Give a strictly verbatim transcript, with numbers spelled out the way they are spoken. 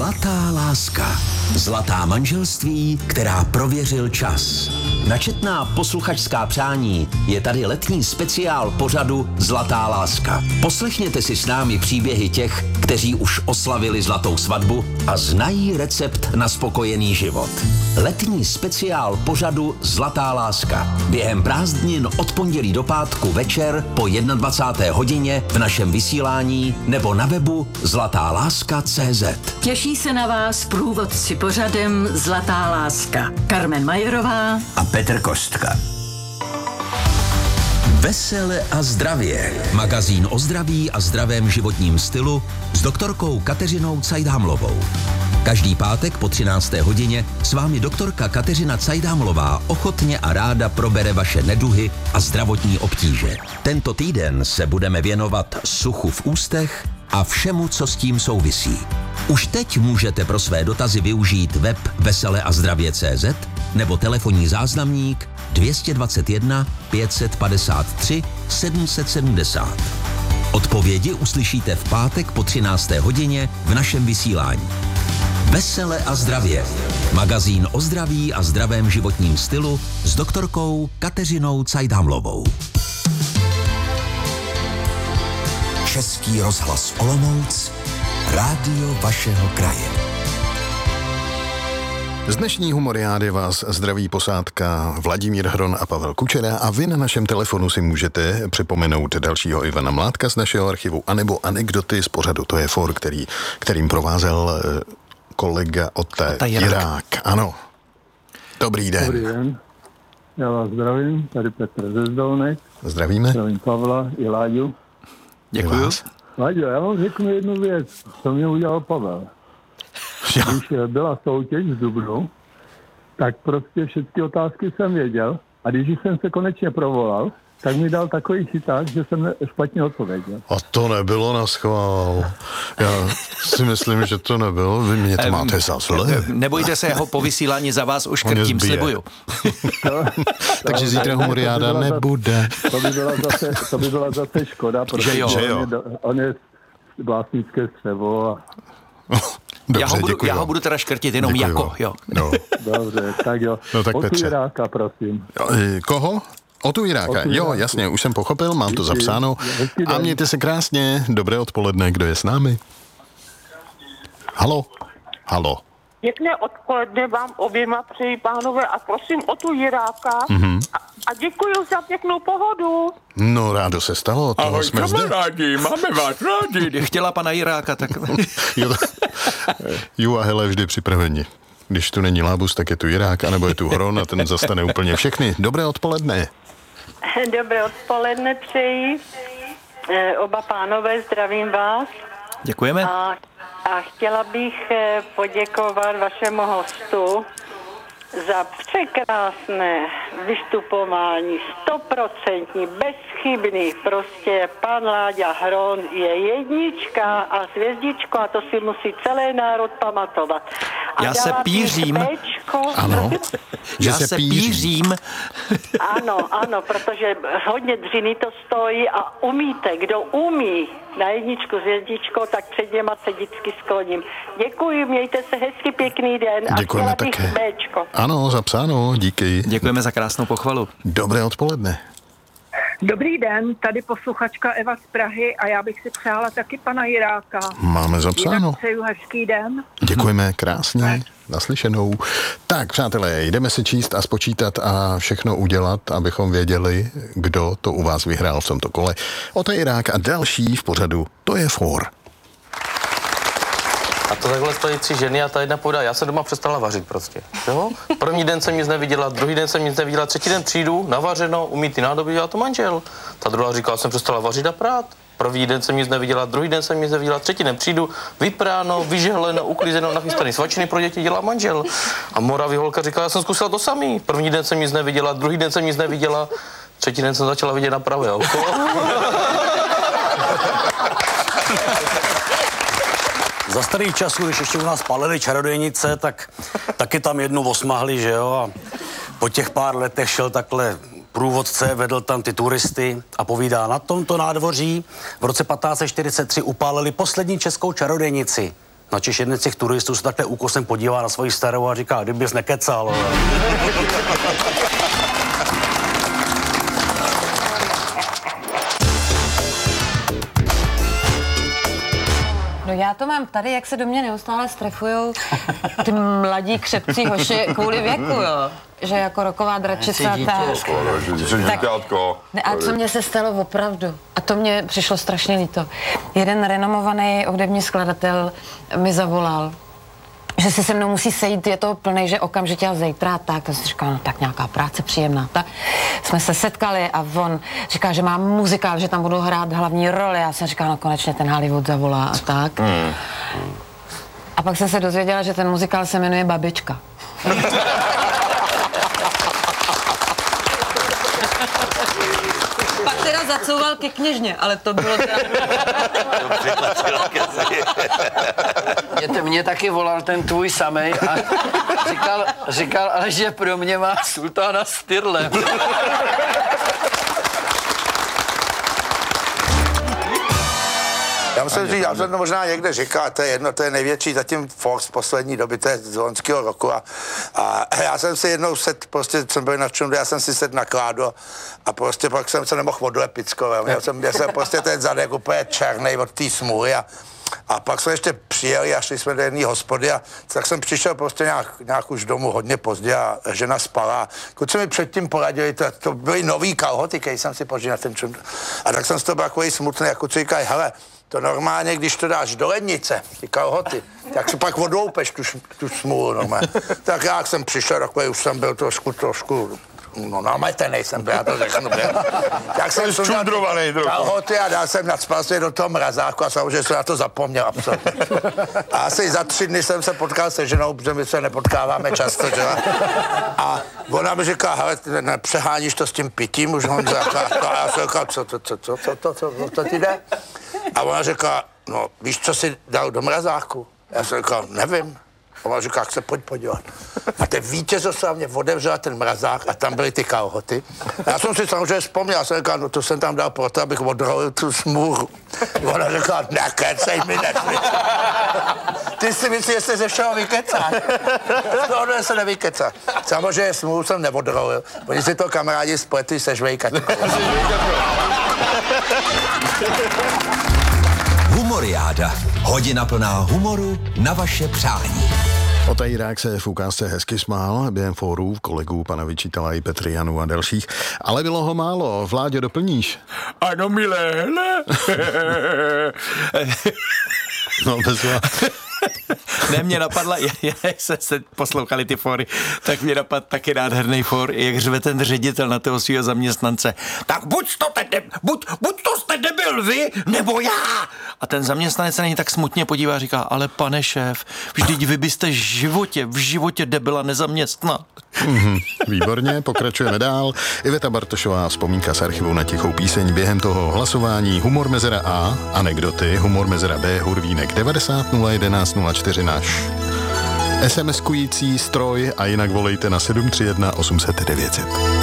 Zlatá láska. Zlatá manželství, která prověřil čas. Na četná posluchačská přání je tady letní speciál pořadu Zlatá láska. Poslechněte si s námi příběhy těch, kteří už oslavili zlatou svatbu a znají recept na spokojený život. Letní speciál pořadu Zlatá láska. Během prázdnin od pondělí do pátku večer po dvacáté jedné hodině v našem vysílání nebo na webu zlatá láska tečka cé zet. Těší se na vás průvodci pořadem Zlatá láska. Carmen Majerová a Petr Kostka. Vesele a zdravě. Magazín o zdraví a zdravém životním stylu s doktorkou Kateřinou Cajdhamlovou. Každý pátek po třinácté hodině s vámi doktorka Kateřina Cajdhamlová ochotně a ráda probere vaše neduhy a zdravotní obtíže. Tento týden se budeme věnovat suchu v ústech a všemu, co s tím souvisí. Už teď můžete pro své dotazy využít web vesele a zdravě tečka cé zet nebo telefonní záznamník dvě stě dvacet jedna pět set padesát tři sedm set sedmdesát. Odpovědi uslyšíte v pátek po třinácté hodině v našem vysílání. Vesele a zdravě. Magazín o zdraví a zdravém životním stylu s doktorkou Kateřinou Cajdhamlovou. Český rozhlas Olomouc, rádio vašeho kraje. Z dnešní humoriády vás zdraví posádka Vladimír Hron a Pavel Kučera a vy na našem telefonu si můžete připomenout dalšího Ivana Mládka z našeho archivu anebo anekdoty z pořadu. To je for, který, kterým provázel kolega Ota Jirák. Ano. Dobrý den. Dobrý den. Já vás zdravím. Tady Petr ze Zdolnek. Zdravíme. Zdravím Pavla i Láďu. Děkuju. Láďo, já vám řeknu jednu věc, co mě udělal Pavel. Já. Když byla soutěž v dubnu, tak prostě všechny otázky jsem věděl a když jsem se konečně provolal, tak mi dal takový chyták, že jsem špatně odpověděl. A to nebylo na schvál. Já si myslím, že to nebylo. Vy mě to máte za zle. Nebojte se, jeho po vysílání za vás už krtím, slibuju. Takže zítra humoriáda nebude. To by byla zase, to by byla zase škoda, protože jo. On, je, on je vlastnické střevo a Dobře, já, ho budu, děkuji já ho vám. budu teda škrtit jenom Děkuji jako, vám. jo. No. Dobře, tak jo. No tak O Petře. Jiráka, prosím. Koho? O tu Jiráka. O tu Jo, Jiráku. jasně, už jsem pochopil, mám to Díky. zapsáno. Hezký A den. mějte se krásně. Dobré odpoledne, kdo je s námi? Halo? Halo? Pěkné odpoledne vám oběma přeji, pánové, a prosím o tu Jiráka Mhm. a, a děkuji za pěknou pohodu. No, rádo se stalo, toho Ahoj, jsme zde. kamarádi, máme vás rádi. Chtěla pana Jiráka, tak... Jo, Ju a hele, vždy připraveni. Když tu není Lábus, tak je tu Jirák, anebo je tu Hron a ten zastane úplně všechny. Dobré odpoledne. Dobré odpoledne přeji. E, oba pánové, zdravím vás. Děkujeme. A, a chtěla bych e, poděkovat vašemu hostu za překrásné vystupování, stoprocentní, bezchybný, prostě pan Láďa Hron je jednička a hvězdičko a to si musí celý národ pamatovat. A Já se dává pířím. Péčko. Ano, že Já se se píří. pířím. Ano, ano, protože hodně dřiny to stojí a umíte, kdo umí na jedničku s hvězdičkou, tak před něma se vždycky skloním. Děkuji, mějte se hezky, pěkný den a Děkujeme chtěla bych také. Béčko. Ano, zapsáno, díky. Děkujeme za krásnou pochvalu. Dobré odpoledne. Dobrý den, tady posluchačka Eva z Prahy a já bych si přála taky pana Jiráka. Máme zapsáno. Jinak přeju hezký den. Děkujeme krásně, naslyšenou. Tak, přátelé, jdeme si číst a spočítat a všechno udělat, abychom věděli, kdo to u vás vyhrál v tomto kole. Ota Jirák a další v pořadu, to je for. A to takhle stojí tři ženy a ta jedna povídá, já se doma přestala vařit prostě. Jo? První den jsem nic neviděla, druhý den jsem nic neviděla, třetí den přijdu, navařeno, umí ty nádoby, dělá to manžel. Ta druhá říkala, jsem přestala vařit a prát. První den jsem nic neviděla, druhý den jsem nic neviděla, třetí den přijdu, vypráno, vyžehleno, uklízeno, nachystaný svačiny pro děti dělá manžel. A Moravy holka říkala, já jsem zkusila to samý. První den jsem nic neviděla, druhý den jsem nic neviděla, třetí den jsem začala vidět na pravé oko. Za starých časů, když ještě u nás palili čarodějnice, tak taky tam jednu osmahli, že jo, a po těch pár letech šel takhle průvodce, vedl tam ty turisty a povídá, na tomto nádvoří v roce patnáct set čtyřicet tři upálili poslední českou čarodějnici. Načiž jeden z těch turistů se takhle úkosem podívá na svoji starou a říká, kdybys nekecal. No já to mám tady, jak se do mě neustále strefujou ty mladí křepcí hoši kvůli věku, jo. Že jako roková dračice a tak. Ne, a co mě se stalo opravdu? A to mě přišlo strašně líto. Jeden renomovaný hudební skladatel mi zavolal, že si se mnou musí sejít, je to plnej, že okamžitě a zítra, tak, to si říkala, no tak nějaká práce příjemná, tak jsme se setkali a on říká, že má muzikál, že tam budou hrát hlavní roli, já jsem říkala, no konečně ten Hollywood zavolá a tak. Mm. A pak jsem se dozvěděla, že ten muzikál se jmenuje Babička. Pak teda zacouval ke kněžně, ale to bylo teda... Mě, mě taky volal ten tvůj samej a říkal, říkal, ale že pro mě má sultána s tyrlem. Já musím říct, já jsem to možná někde říkal, to je jedno, to je největší zatím Fox z poslední doby, to je z loňského roku a, a já jsem si jednou set, prostě jsem byl na čundu, já jsem si set na kládu a prostě pak jsem se nemohl odlepit skoro, měl jsem, měl jsem prostě ten zadek úplně černý od té smůly a A pak jsme ještě přijeli a šli jsme do jedné hospody a tak jsem přišel prostě nějak, nějak už domů hodně pozdě a žena spala. Kluci mi předtím poradili, to, to byly nový kalhoty, který jsem si požil na ten čund. A tak jsem z toho byl takový smutný a kluci říkají, hele, to normálně, když to dáš do lednice, ty kalhoty, tak si pak odloupeš tu, tu smůlu normálně. Tak já jsem přišel, takový už jsem byl trošku, trošku, no nametenej jsem byl, já to řeknu, tak jsem čundrovaný kalhoty a dal jsem nadspásně do toho mrazáku a samozřejmě jsem na to zapomněl absolutně. A asi za tři dny jsem se potkal se ženou, protože my se nepotkáváme často, že? A ona mi říká, hele, nepřeháníš to s tím pitím, už Honza, a já jsem říkal, co, co, co, co, co, co, co, co ti jde? A ona říká, no víš, co jsi dal do mrazáku? Já jsem říkal, nevím. A ona říká, jak se pojď podívat. A ten vítězoslavně otevřela ten mrazák a tam byly ty kalhoty. A já jsem si samozřejmě vzpomněl, já jsem říkal, no to jsem tam dal proto, abych odrolil tu smůru. A ona říká, nekecej mi nesmysl. Ty si myslíš, že jsi ze všeho vykecáš. No, no, se nevykecá. Samozřejmě smůru jsem neodrolil. Oni si to kamarádi spletli se žvejkačkou. Humoriáda. Hodina plná humoru na vaše přání. Ota Jirák se v ukázce hezky smál během fórů kolegů pana Vyčítala i Petrianu a dalších, ale bylo ho málo. Vláďo, doplníš? Ano, milé, hele. No, bez vás. Ne, mě napadla, jak se, se poslouchali ty fóry, tak mě napadl taky nádherný fór, jak řve ten ředitel na toho svého zaměstnance. Tak buď to, te, buď, buď to jste debil vy, nebo já. A ten zaměstnanec se na něj tak smutně podívá a říká, ale pane šéf, vždyť vy byste v životě, v životě debila nezaměstnal. Mm-hmm, výborně, pokračujeme dál. Iveta Bartošová, vzpomínka z archivu na tichou píseň během toho hlasování Humor mezera A, anekdoty, Humor mezera B, Hurvínek devadesát nula jedenáct nula čtyři náš SMSkující stroj a jinak volejte na sedm tři jedna osm set devět set.